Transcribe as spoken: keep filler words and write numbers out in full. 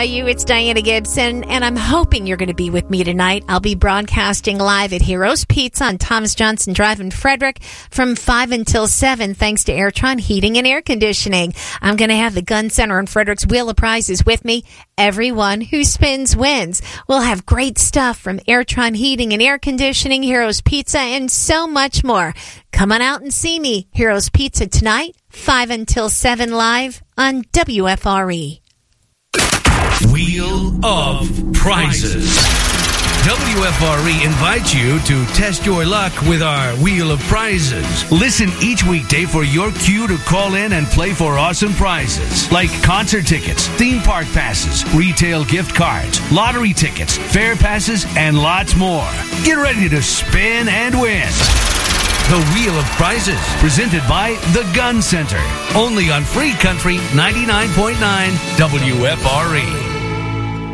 You, it's Diana Gibson, and I'm hoping you're going to be with me tonight. I'll be broadcasting live at Heroes Pizza on Thomas Johnson Drive in Frederick from five until seven, thanks to Airtron Heating and Air Conditioning. I'm going to have the Gun Center in Frederick's Wheel of Prizes with me. Everyone who spins wins. We'll have great stuff from Airtron Heating and Air Conditioning, Heroes Pizza, and so much more. Come on out and see me. Heroes Pizza tonight, five until seven live on W F R E. Wheel of Prizes. W F R E invites you to test your luck with our Wheel of Prizes. Listen each weekday for your cue to call in and play for awesome prizes like concert tickets, theme park passes, retail gift cards, lottery tickets, fair passes, and lots more. Get ready to spin and win. The Wheel of Prizes, presented by The Gun Center. Only on Free Country ninety-nine point nine W F R E.